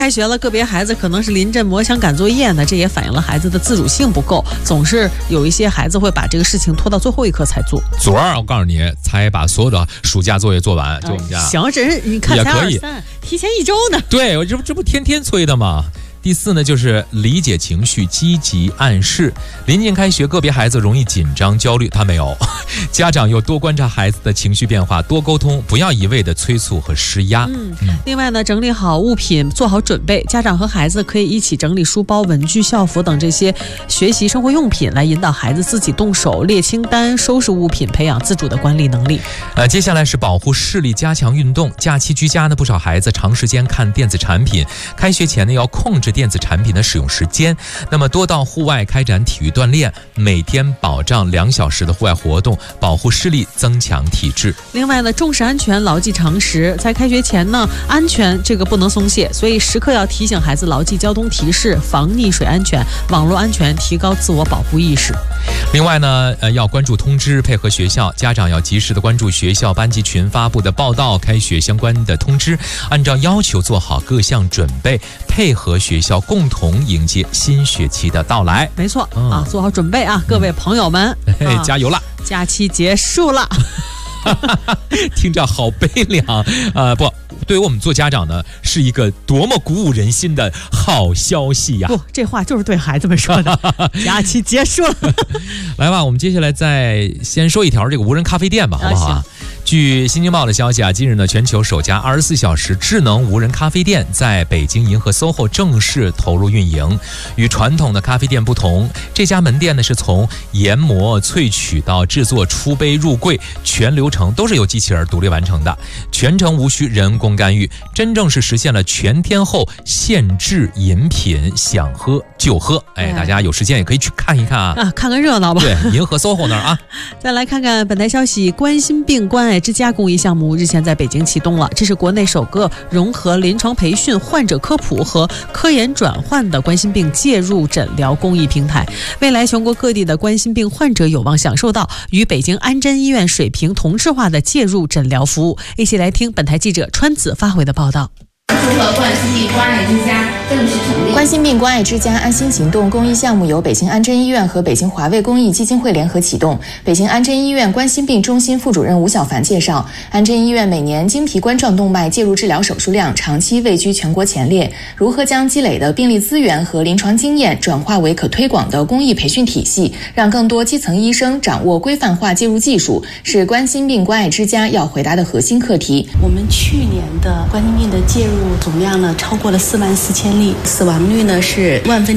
开学了，个别孩子可能是临阵磨枪赶作业呢，这也反映了孩子的自主性不够，总是有一些孩子会把这个事情拖到最后一刻才做。 昨儿我告诉你，才把所有的暑假作业做完，就我们家。 行，这是你看才23，提前1周呢。 对，我这不天天催的吗？第4呢，就是理解情绪，积极暗示。临近开学，个别孩子容易紧张、焦虑，他没有。家长要多观察孩子的情绪变化，多沟通，不要一味的催促和施压。 另外呢，整理好物品，做好准备。家长和孩子可以一起整理书包、文具、校服等这些学习生活用品，来引导孩子自己动手列清单、收拾物品，培养自主的管理能力。 接下来是保护视力，加强运动。假期居家呢，不少孩子长时间看电子产品，开学前呢要控制电子产品的使用时间，那么多到户外开展体育锻炼，每天保障2小时的户外活动，保护视力，增强体质。 另外呢，重视安全，牢记常识。在开学前呢，安全这个不能松懈，所以时刻要提醒孩子牢记交通提示，防溺水安全、网络安全，提高自我保护意识。 另外呢，要关注通知，配合学校，家长要及时的关注学校班级群发布的报道、开学相关的通知，按照要求做好各项准备，配合学校共同迎接新学期的到来。 没错啊，做好准备啊，各位朋友们， 加油了！ 假期结束了， 听着好悲凉不。对于我们做家长呢，是一个多么鼓舞人心的好消息呀！ 不，这话就是对孩子们说的。假期结束了， 来吧，我们接下来再先说一条这个无人咖啡店吧，好不好？据新京报的消息啊，近日呢，全球首家24小时智能无人咖啡店在北京银河 SOHO 正式投入运营。与传统的咖啡店不同，这家门店呢是从研磨、萃取到制作、出杯、入柜，全流程都是由机器人独立完成的，全程无需人工干预，真正是实现了全天候现制饮品，想喝就喝。大家有时间也可以去看一看啊， 看个热闹吧。 对，银河 SOHO 那儿啊。 再来看看本台消息，冠心病关爱之家公益项目日前在北京启动了，这是国内首个融合临床培训、患者科普和科研转换的冠心病介入诊疗公益平台。未来全国各地的冠心病患者有望享受到与北京安贞医院水平同质化的介入诊疗服务。一起来听本台记者川子发回的报道。 冠心病关爱之家正式成立。冠心病关爱之家安心行动公益项目由北京安贞医院和北京华卫公益基金会联合启动。北京安贞医院冠心病中心副主任吴小凡介绍，安贞医院每年经皮冠状动脉介入治疗手术量长期位居全国前列，如何将积累的病例资源和临床经验转化为可推广的公益培训体系，让更多基层医生掌握规范化介入技术，是冠心病关爱之家要回答的核心课题。 我们去年的冠心病的介入总量呢超过了44000例，死亡率呢是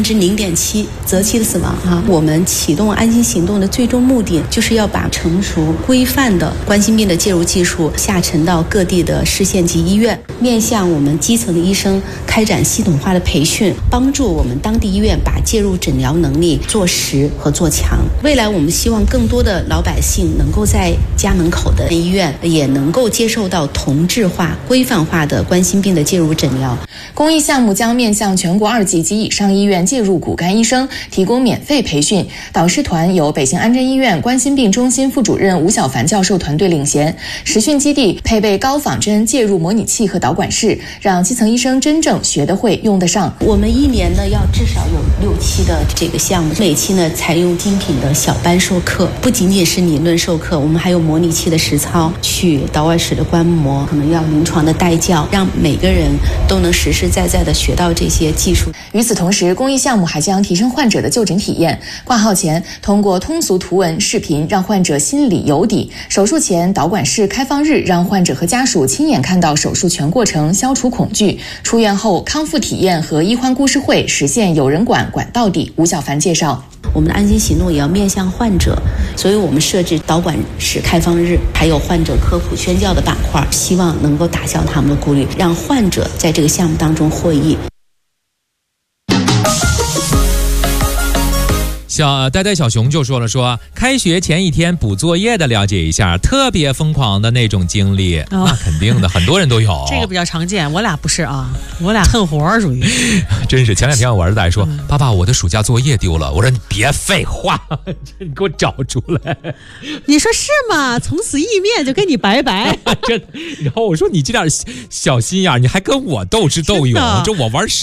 0.7%，择期的死亡我们启动安心行动的最终目的就是要把成熟规范的冠心病的介入技术下沉到各地的市县级医院，面向我们基层的医生开展系统化的培训，帮助我们当地医院把介入诊疗能力做实和做强。未来我们希望更多的老百姓能够在家门口的医院也能够接受到同质化、规范化的冠心病的介入诊疗。 公益项目将面向全国2级及以上医院介入骨干医生提供免费培训，导师团由北京安贞医院冠心病中心副主任吴小凡教授团队领衔，实训基地配备高仿真介入模拟器和导管室，让基层医生真正学得会、用得上。 我们一年呢要至少有6期的这个项目，每期呢采用精品的小班授课，不仅仅是理论授课，我们还有模拟器的实操，去导管室的观摩，可能要临床的带教，让每个人都能实实在在的学到这些技术。 与此同时，公益项目还将提升患者的就诊体验。挂号前通过通俗图文视频让患者心里有底，手术前导管室开放日让患者和家属亲眼看到手术全过程，消除恐惧。出院后康复体验和医患故事会实现有人管到底。吴小凡介绍， 我们的安心行动也要面向患者，所以我们设置导管室开放日，还有患者科普宣教的板块，希望能够打消他们的顾虑，让患者在这个项目当中获益。 呆呆小熊就说了，开学前一天补作业的了解一下，特别疯狂的那种经历。那肯定的，很多人都有。 这个比较常见，我俩不是啊，我俩恨活属于。 真是，前2天我儿子还说，爸爸，我的暑假作业丢了。我说你别废话，你给我找出来。 你说是吗？从此意面就跟你拜拜。 然后我说你这点小心眼，你还跟我斗智斗勇，这我玩